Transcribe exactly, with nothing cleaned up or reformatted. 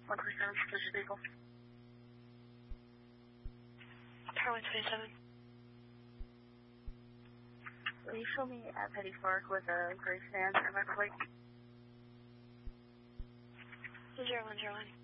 one twenty-seven, this is vehicle. Power one twenty-seven. Will you show me at Petty Park with a gray sedan and my plate? zero one zero one.